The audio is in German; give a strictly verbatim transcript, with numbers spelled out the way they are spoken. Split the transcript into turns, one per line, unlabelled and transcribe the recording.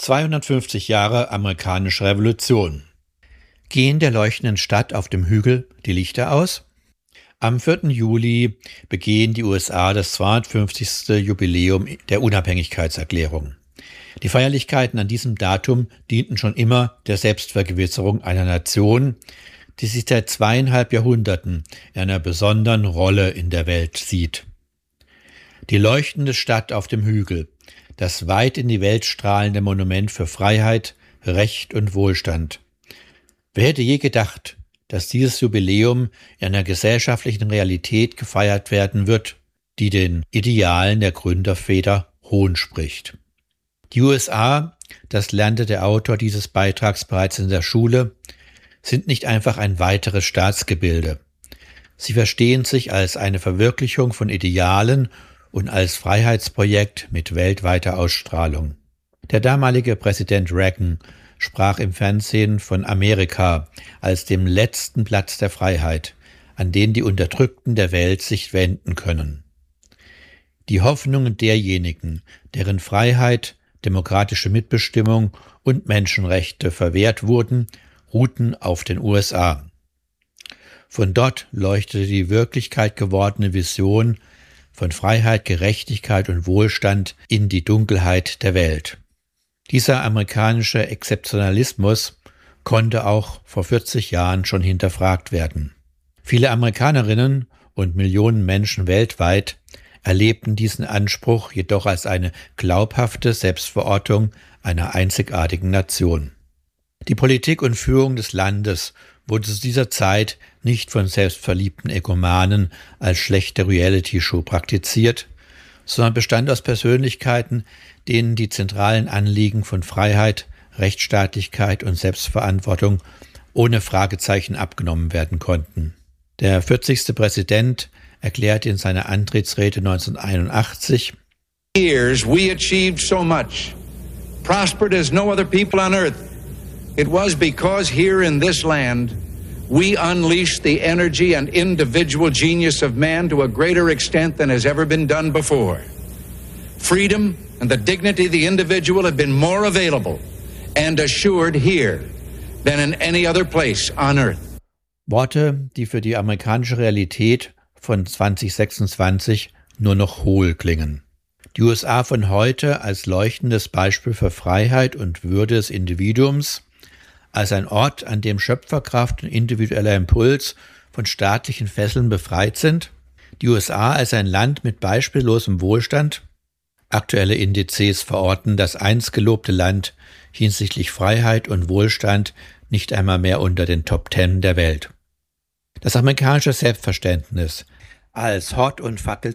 zweihundertfünfzig Jahre amerikanische Revolution. Gehen der leuchtenden Stadt auf dem Hügel die Lichter aus? Am vierten Juli begehen die U S A das zweihundertfünfzigste Jubiläum der Unabhängigkeitserklärung. Die Feierlichkeiten an diesem Datum dienten schon immer der Selbstvergewisserung einer Nation, die sich seit zweieinhalb Jahrhunderten in einer besonderen Rolle in der Welt sieht. Die leuchtende Stadt auf dem Hügel, das weit in die Welt strahlende Monument für Freiheit, Recht und Wohlstand. Wer hätte je gedacht, dass dieses Jubiläum in einer gesellschaftlichen Realität gefeiert werden wird, die den Idealen der Gründerväter Hohn spricht. Die U S A, das lernte der Autor dieses Beitrags bereits in der Schule, sind nicht einfach ein weiteres Staatsgebilde. Sie verstehen sich als eine Verwirklichung von Idealen und als Freiheitsprojekt mit weltweiter Ausstrahlung. Der damalige Präsident Reagan sprach im Fernsehen von Amerika als dem letzten Platz der Freiheit, an den die Unterdrückten der Welt sich wenden können. Die Hoffnungen derjenigen, deren Freiheit, demokratische Mitbestimmung und Menschenrechte verwehrt wurden, ruhten auf den U S A. Von dort leuchtete die Wirklichkeit gewordene Vision von Freiheit, Gerechtigkeit und Wohlstand in die Dunkelheit der Welt. Dieser amerikanische Exzeptionalismus konnte auch vor vierzig Jahren schon hinterfragt werden. Viele Amerikanerinnen und Millionen Menschen weltweit erlebten diesen Anspruch jedoch als eine glaubhafte Selbstverortung einer einzigartigen Nation. Die Politik und Führung des Landes wurde zu dieser Zeit nicht von selbstverliebten Egomanen als schlechte Reality-Show praktiziert, sondern bestand aus Persönlichkeiten, denen die zentralen Anliegen von Freiheit, Rechtsstaatlichkeit und Selbstverantwortung ohne Fragezeichen abgenommen werden konnten. Der vierzigste Präsident erklärte in seiner Antrittsrede neunzehnhunderteinundachtzig:
Years we achieved so much, prospered as no other people on earth. It was because here in this land we unleashed the energy and individual genius of man to a greater extent than has ever been done before. Freedom and the dignity of the individual have been more available and assured here than in any other place on earth.
Worte, die für die amerikanische Realität von zweitausendsechsundzwanzig nur noch hohl klingen. Die U S A von heute als leuchtendes Beispiel für Freiheit und Würde des Individuums, als ein Ort, an dem Schöpferkraft und individueller Impuls von staatlichen Fesseln befreit sind, die U S A als ein Land mit beispiellosem Wohlstand. Aktuelle Indizes verorten das einst gelobte Land hinsichtlich Freiheit und Wohlstand nicht einmal mehr unter den Top Ten der Welt. Das amerikanische Selbstverständnis als Hort- und Fackel